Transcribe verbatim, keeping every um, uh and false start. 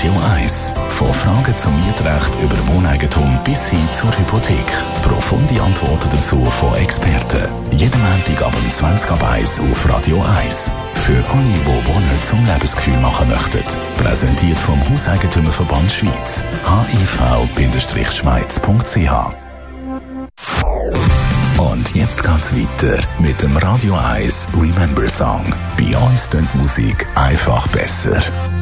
Radio eins. Von Fragen zum Mietrecht über Wohneigentum bis hin zur Hypothek. Profunde Antworten dazu von Experten. Jeden Montag ab zwanzig ab eins auf Radio eins. Für alle, die Wohnen zum Lebensgefühl machen möchten. Präsentiert vom Hauseigentümerverband Schweiz. h i v Bindestrich schweiz punkt c h. Und jetzt geht's weiter mit dem Radio eins Remember Song. Bei uns klingt Musik einfach besser.